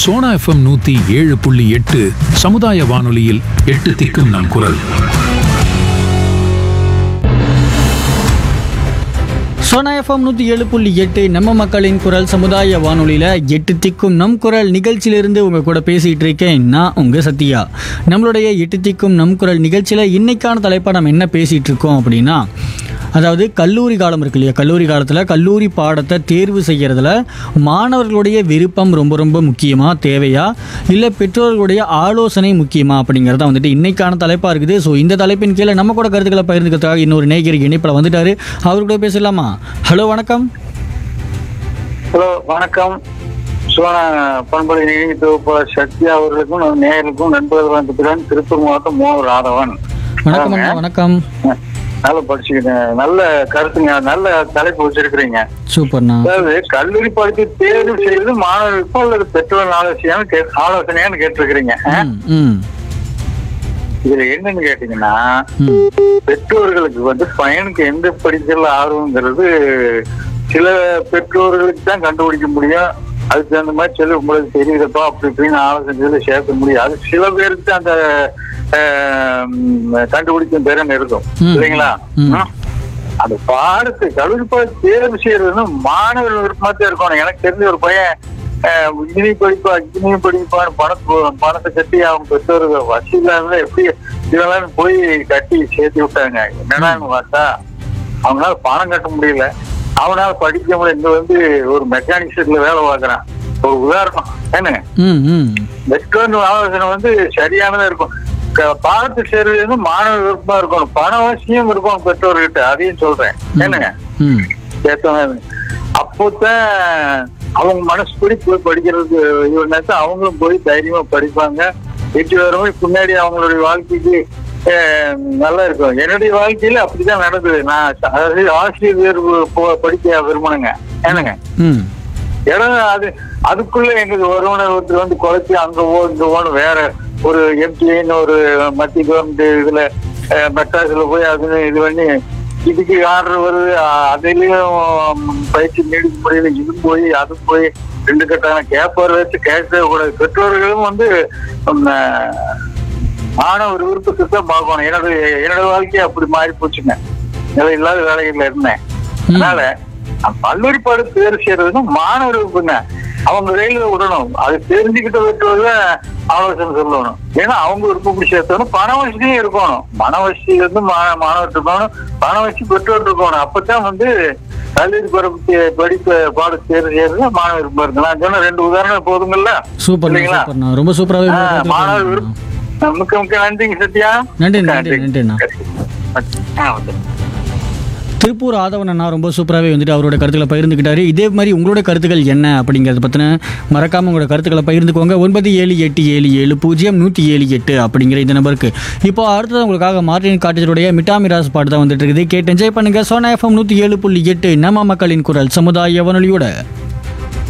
Sona FM 107.8 சமுதாய வானொலியில் எட்டு திக்கும் நம் குரல். சோனா எஃப்எம் 107.8 நம்ம மக்களின் குரல் சமுதாய வானொலியில் எட்டு திக்கும் நம் குரல் நிகழ்ச்சியிலிருந்து உங்கள் கூட பேசிகிட்டு இருக்கேன் நான் உங்கள் சத்யா. நம்மளுடைய எட்டு திக்கும் நம் குரல் நிகழ்ச்சியில் இன்னைக்கான தலைப்பாக நம்ம என்ன பேசிகிட்டு இருக்கோம் அப்படின்னா, அதாவது கல்லூரி காலம் இருக்கு இல்லையா, கல்லூரி காலத்தில் கல்லூரி பாடத்தை தேர்வு செய்கிறதுல மாணவர்களுடைய விருப்பம் ரொம்ப ரொம்ப முக்கியமாக தேவையா, இல்லை பெற்றோர்களுடைய ஆலோசனை முக்கியமா அப்படிங்கிறத வந்துட்டு இன்னைக்கான தலைப்பாக இருக்குது. ஸோ இந்த தலைப்பின் கீழே நம்ம கூட கருத்துக்களை பகிர்ந்துக்கிறதுக்காக இன்னொரு நேயர் இணைப்பில் வந்துட்டாரு. அவர் கூட பேசலாமா? ஹலோ வணக்கம். ஹலோ வணக்கம். சோனா பண்பலை நிகழ்ச்சி தொகுப்பாளர் சத்யா அவர்களுக்கும் நேயர்களுக்கும் நண்பர்கள் வந்துக்கிறான். திருப்பூர் மாவட்டம் மோகன் ராதவன். வணக்கம் அண்ணா. வணக்கம். நல்லா படிச்சுக்கிட்டேன். நல்ல கருத்துங்க, நல்ல தலைப்பு வச்சிருக்கிறீங்க. சூப்பர்ண்ணா. அதாவது கல்லூரி படித்து தேர்வு செய்வது மாணவர்களுக்கும் அல்லது பெற்றோர் ஆலோசனையான்னு கேட்டிருக்கிறீங்க. இதுல என்னன்னு கேட்டீங்கன்னா, பெற்றோர்களுக்கு வந்து பையனுக்கு எந்த படிக்கிறதுல ஆர்வங்கிறது சில பெற்றோர்களுக்கு தான் கண்டுபிடிக்க முடியும். அதுக்கு தகுந்த மாதிரி சொல்லி உங்களுக்கு தெரியுதப்பா அப்படி இப்படின்னு ஆலோசனை சேர்க்க முடியும். அது சில பேருக்கு தான் அந்த கண்டுபிடிக்கும் திறன் இருக்கும் இல்லைங்களா? அந்த பாடத்தை கல்லூரி பாடத்தை தேர்வு செய்யறதுன்னு மாணவர்கள் விருப்பமாத்தான் இருக்கணும். எனக்கு தெரிஞ்ச ஒரு பையன் இன்ஜினியரிங் படிப்பான்னு பணத்தை கட்டி அவங்க பெற்றோர்கள் வசதி இல்லாத எப்படி இதெல்லாம் போய் கட்டி சேர்த்து விட்டாங்க. என்னடான்னு பார்த்தா அவங்களால பணம் கட்ட முடியல, அவனால படிக்க முடியல. இங்க வந்து ஒரு மெக்கானிக்ஸ்ல வேலை பார்க்கறான். ஒரு உதாரணம் என்னங்க, பெற்றோர் ஆலோசனை வந்து சரியானதா இருக்கும். பாடத்தை சேர்வது மாணவ விருப்பமா இருக்கணும், பண அவசியம் இருக்கணும் பெற்றோர்கிட்ட. அதையும் சொல்றேன் என்னங்க. அப்போதான் அவங்க மனசுப்படி போய் படிக்கிறது அவங்களும் போய் தைரியமா படிப்பாங்க. வெற்றி வரவும் பின்னாடி அவங்களுடைய வாழ்க்கைக்கு நல்லா இருக்கும். என்னுடைய வாழ்க்கையில அப்படிதான் நடக்குது. நான் அதாவது ஆசிரியர் படிக்க விரும்பணுங்க என்னங்க. இடம் அதுக்குள்ள எங்களுக்கு ஒருவனர் ஒருத்தர் வந்து குறைச்சி அங்க இங்க ஓணும். வேற ஒரு எம்டின்னு ஒரு மத்திய கவர்மெண்ட் இதுல மெட்ராஸ்ல போய் அது இது பண்ணி இதுக்கு ஆர்டர் வருது, அதுலயும் பயிற்சி நீடிக்க முடியல. இது போய் அது போய் 2 கட்டான கேப்பர் வச்சு கேட்கவே கூடாது. பெற்றோர்களும் வந்து மாணவர் விருப்பத்தை தான் பார்க்கணும். என்னோட வாழ்க்கையை அப்படி மாறி போச்சுங்க. நிலை இல்லாத வேலைகள்ல இருந்தேன். அதனால கல்லூரி பாடு தேர்வு செய்யறதுன்னா மாணவர் விருப்பங்க. அவங்க ரயில்ல விடணும். அது தெரிஞ்சுக்கிட்ட பெற்றோர்கள் ஆலோசனை சொல்லணும். ஏன்னா அவங்க விருப்பப்படி சேர்த்தணும். பண வசதியும் இருக்கணும். பண வசதி வந்து மாணவர் இருக்கணும், பண வசதி பெற்றோர் இருக்கணும். அப்பதான் வந்து கல்லூரி படிப்பு பாட தேர்வு செய்யறது மாணவர் விருப்பம் இருக்கு. நான் சொன்ன 2 உதாரணம் போதுங்கல்ல. சூப்பர் இல்லைங்களா? ரொம்ப சூப்பராக மாணவர் விருப்பம். மிக்க நன்றிங்க சத்யா. நன்றி. திருப்பூர் ஆதவன் அண்ணா ரொம்ப சூப்பராகவே வந்துட்டு அவரோட கருத்துக்களை பகிர்ந்துக்கிட்டாரு. இதே மாதிரி உங்களோட கருத்துக்கள் என்ன அப்படிங்கிறத பற்றின மறக்காமல் உங்களோட கருத்துக்களை பகிர்ந்துக்கோங்க. 9787700178 அப்படிங்கிற இந்த நம்பருக்கு. இப்போ அடுத்தது உங்களுக்காக மார்டின் காட்டேஜருடைய மிட்டாமிராஸ் பாட்டு தான் வந்துட்டு இருக்குது. கேட்டு என்ஜாய் பண்ணுங்க. சோனா எஃப்எம் 107.8 நம்ம மக்களின் குரல் சமுதாய வானொலியோட.